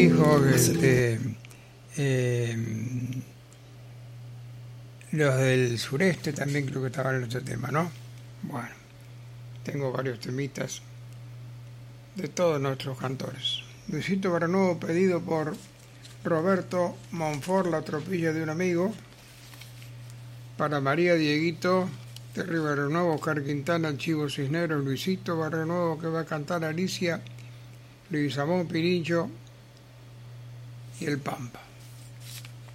Dijo los del sureste también creo que estaban en otro tema, ¿no? Bueno, tengo varios temitas de todos nuestros cantores. Luisito Barrenuevo, pedido por Roberto Monfort, La tropilla de un amigo. Para María Dieguito, Terry Barrenuevo, Oscar Quintana, Chivo Cisneros, Luisito Barrenuevo, que va a cantar Alicia, Luis Amón Pirincho y El Pampa.